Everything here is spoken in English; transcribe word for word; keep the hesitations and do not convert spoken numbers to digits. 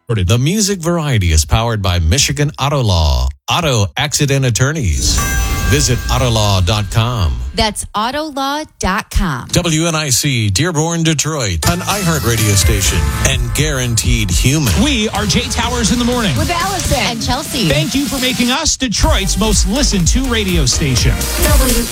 The Music Variety is powered by Michigan Auto Law. Auto Accident Attorneys. Visit autolaw dot com. That's autolaw dot com. W N I C, Dearborn, Detroit, an iHeart radio station, and Guaranteed Human. We are Jay Towers in the morning. With Allison and Chelsea. Thank you for making us Detroit's most listened to radio station. W